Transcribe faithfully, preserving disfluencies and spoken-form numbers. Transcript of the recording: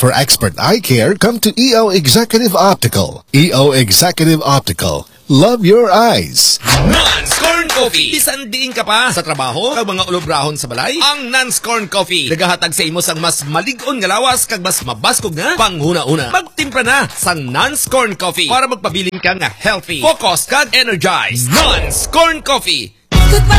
For expert eye care, come to E O Executive Optical. E O Executive Optical. Love your eyes. Nance-Corn Coffee. Bisan diin ka pa sa trabaho kag mga ulobrahon sa balay. Ang Nance-Corn Coffee nagahatag sa imo sang mas malig-on nga lawas kag mas mabaskog nga panghuna-una. Magtimpla na sa Nance-Corn Coffee para magpabilin ka nga healthy, focused kag energized. Nance-Corn Coffee.